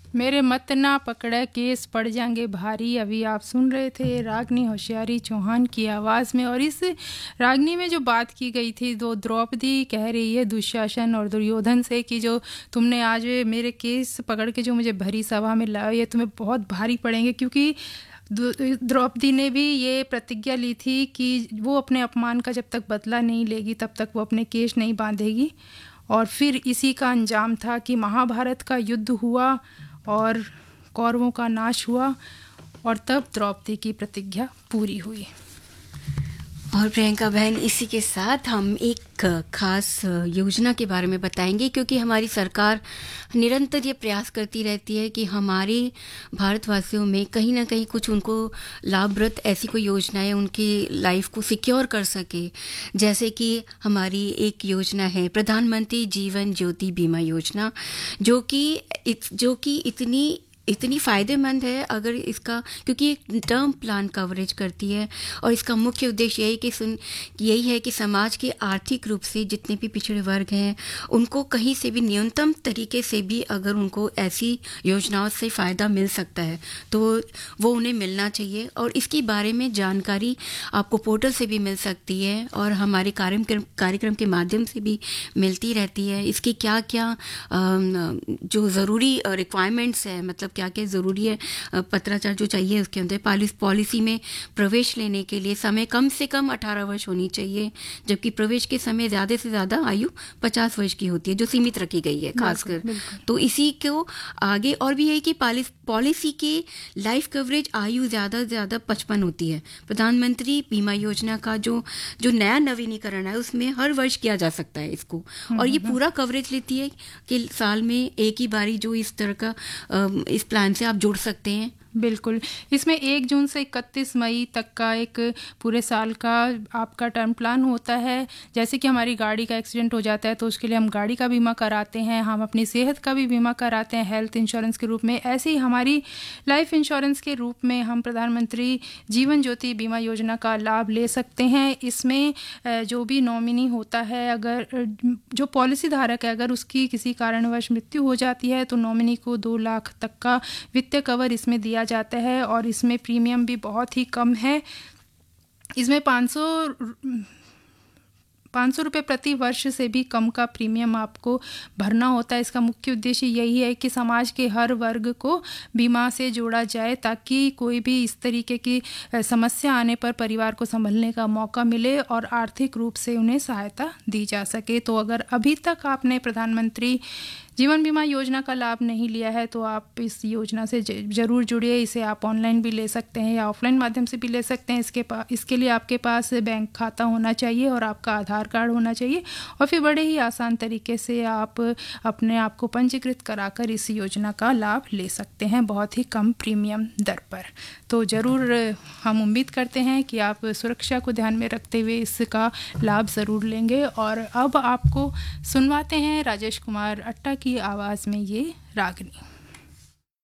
मेरे मत ना पकड़े केस पड़ जाएंगे भारी। अभी आप सुन रहे थे रागनी होशियारी चौहान की आवाज़ में। और इस रागनी में जो बात की गई थी, दो द्रौपदी कह रही है दुशासन और दुर्योधन से कि जो तुमने आज मेरे केस पकड़ के जो मुझे भरी सभा में लाए, ये तुम्हें बहुत भारी पड़ेंगे। क्योंकि द्रौपदी ने भी ये प्रतिज्ञा ली थी कि वो अपने अपमान का जब तक बदला नहीं लेगी तब तक वो अपने केश नहीं बांधेगी। और फिर इसी का अंजाम था कि महाभारत का युद्ध हुआ और कौरवों का नाश हुआ और तब द्रौपदी की प्रतिज्ञा पूरी हुई। और प्रियंका बहन, इसी के साथ हम एक खास योजना के बारे में बताएंगे, क्योंकि हमारी सरकार निरंतर ये प्रयास करती रहती है कि हमारे भारतवासियों में कहीं ना कहीं कुछ उनको लाभप्रद ऐसी कोई योजनाएं उनकी लाइफ को सिक्योर कर सके। जैसे कि हमारी एक योजना है प्रधानमंत्री जीवन ज्योति बीमा योजना, जो कि इतनी फ़ायदेमंद है अगर इसका, क्योंकि एक टर्म प्लान कवरेज करती है। और इसका मुख्य उद्देश्य यही है कि समाज के आर्थिक रूप से जितने भी पिछड़े वर्ग हैं उनको कहीं से भी न्यूनतम तरीके से भी अगर उनको ऐसी योजनाओं से फ़ायदा मिल सकता है तो वो उन्हें मिलना चाहिए। और इसके बारे में जानकारी आपको पोर्टल से भी मिल सकती है और हमारे कार्यक्रम के माध्यम से भी मिलती रहती है। इसकी क्या क्या जो ज़रूरी रिक्वायरमेंट्स है, मतलब क्या क्या ज़रूरी है, पत्राचार जो चाहिए उसके अंदर पॉलिसी में प्रवेश लेने के लिए समय कम से कम 18 वर्ष होनी चाहिए, जबकि प्रवेश के समय ज़्यादा से ज़्यादा आयु 50 वर्ष की होती है, जो सीमित रखी गई है खासकर। तो इसी को आगे और भी है कि पॉलिसी की लाइफ कवरेज आयु ज़्यादा से ज़्यादा 55 होती है। प्रधानमंत्री बीमा योजना का जो नया नवीनीकरण है उसमें हर वर्ष किया जा सकता है इसको, और ये पूरा कवरेज लेती है कि साल में एक ही बारी जो इस तरह का इस प्लान से आप जुड़ सकते हैं। बिल्कुल, इसमें 1 जून से 31 मई तक का एक पूरे साल का आपका टर्म प्लान होता है। जैसे कि हमारी गाड़ी का एक्सीडेंट हो जाता है तो उसके लिए हम गाड़ी का बीमा कराते हैं, हम अपनी सेहत का भी बीमा कराते हैं हेल्थ इंश्योरेंस के रूप में। ऐसे ही हमारी लाइफ इंश्योरेंस के रूप में हम प्रधानमंत्री जीवन ज्योति बीमा योजना का लाभ ले सकते हैं। इसमें जो भी नॉमिनी होता है, अगर जो पॉलिसी धारक है अगर उसकी किसी कारणवश मृत्यु हो जाती है तो नॉमिनी को 2 लाख तक का वित्तीय कवर इसमें दिया जाता है। और इसमें प्रीमियम भी बहुत ही कम है। इसमें 500 रुपये प्रति वर्ष से भी कम का प्रीमियम आपको भरना होता है। इसका मुख्य उद्देश्य यही है कि समाज के हर वर्ग को बीमा से जोड़ा जाए ताकि कोई भी इस तरीके की समस्या आने पर परिवार को संभलने का मौका मिले और आर्थिक रूप से उन्हें सहायता दी जा सके। तो अगर अभी तक आपने प्रधानमंत्री जीवन बीमा योजना का लाभ नहीं लिया है तो आप इस योजना से ज़रूर जुड़िए। इसे आप ऑनलाइन भी ले सकते हैं या ऑफलाइन माध्यम से भी ले सकते हैं। इसके लिए आपके पास बैंक खाता होना चाहिए और आपका आधार कार्ड होना चाहिए, और फिर बड़े ही आसान तरीके से आप अपने आप को पंजीकृत कराकर इस योजना का लाभ ले सकते हैं बहुत ही कम प्रीमियम दर पर। तो ज़रूर हम उम्मीद करते हैं कि आप सुरक्षा को ध्यान में रखते हुए इसका लाभ ज़रूर लेंगे। और अब आपको सुनवाते हैं राजेश कुमार अट्टा की आवाज़ में ये रागनी।